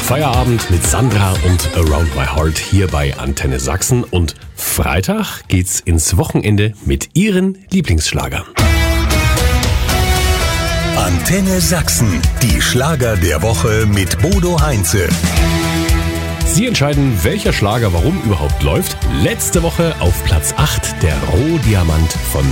Feierabend mit Sandra und Around My Heart hier bei Antenne Sachsen. Und Freitag geht's ins Wochenende mit Ihren Lieblingsschlagern. Antenne Sachsen, die Schlager der Woche mit Bodo Heinze. Sie entscheiden, welcher Schlager warum überhaupt läuft. Letzte Woche auf Platz 8 der Rohdiamant von